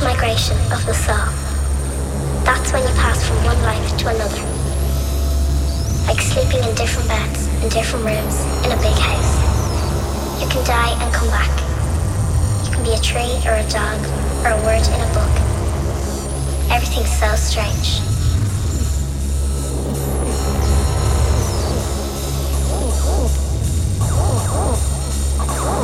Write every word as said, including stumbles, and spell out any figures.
transmigration of the soul. That's when you pass from one life to another. Like sleeping in different beds, in different rooms, in a big house. You can die and come back. You can be a tree or a dog or a word in a book. Everything's so strange.